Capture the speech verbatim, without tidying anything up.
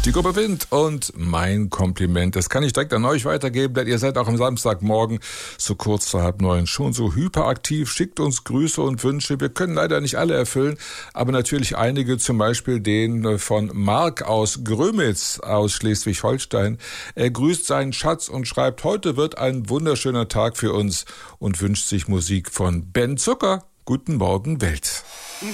Die Gruppe Wind und mein Kompliment. Das kann ich direkt an euch weitergeben, denn ihr seid auch am Samstagmorgen so kurz vor halb neun schon so hyperaktiv. Schickt uns Grüße und Wünsche. Wir können leider nicht alle erfüllen, aber natürlich einige, zum Beispiel den von Mark aus Grömitz aus Schleswig-Holstein. Er grüßt seinen Schatz und schreibt, heute wird ein wunderschöner Tag für uns und wünscht sich Musik von Ben Zucker. Guten Morgen, Welt.